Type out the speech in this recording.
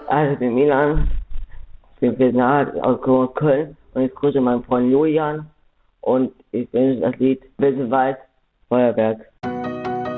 Also ich bin Milan, ich bin nahe aus Köln und ich grüße meinen Freund Julian und ich wünsche das Lied Weit Feuerwerk.